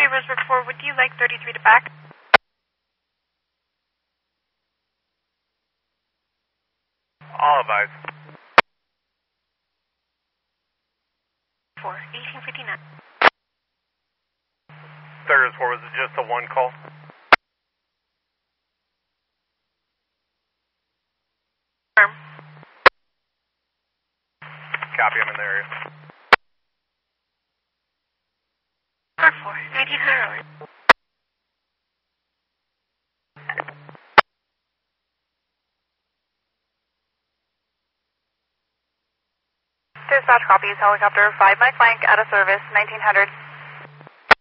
Roseburg 4, would you like 33 to back? Olive Eyes. 4, 1859. There is 4, was it just a one call? Copy, I'm in the area. 4, 1800. Dispatch copies, helicopter 5 Mike flank, out of service, 1900.